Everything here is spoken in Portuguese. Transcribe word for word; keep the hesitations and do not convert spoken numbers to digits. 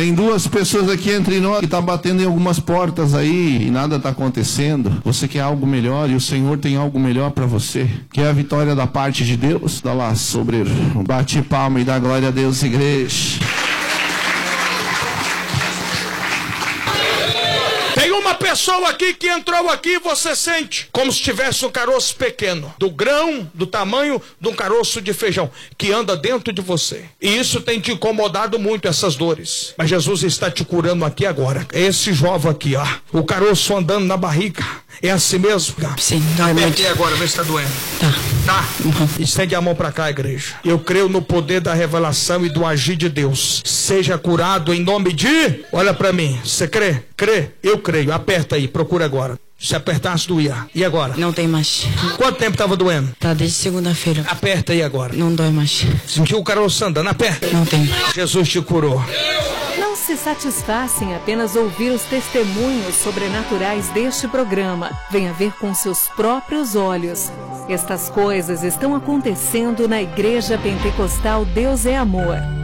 Tem duas pessoas aqui entre nós que estão batendo em algumas portas aí e nada está acontecendo. Você quer algo melhor e o Senhor tem algo melhor para você. Quer a vitória da parte de Deus? Dá lá, sobreiro. Bate palma e dá glória a Deus, igreja. Tem uma pessoa aqui que entrou aqui e você sente como se tivesse um caroço pequeno, do grão, do tamanho de um caroço de feijão, que anda dentro de você. E isso tem te incomodado muito, essas dores. Mas Jesus está te curando aqui agora. Esse jovem aqui, ó, o caroço andando na barriga. É assim mesmo? Sim, dói muito. E agora, vê se tá doendo. Tá. Tá? Uhum. Estende a mão pra cá, igreja. Eu creio no poder da revelação e do agir de Deus. Seja curado em nome de... Olha pra mim, você crê? Crê? Eu creio. Aperta aí, procura agora. Se apertasse, doía. E agora? Não tem mais. Quanto tempo tava doendo? Tá desde segunda-feira. Aperta aí agora. Não dói mais. Sentiu o caroço andando? Aperta. Não tem mais. Jesus te curou. Não se satisfaça em apenas ouvir os testemunhos sobrenaturais deste programa. Venha ver com seus próprios olhos. Estas coisas estão acontecendo na Igreja Pentecostal Deus é Amor.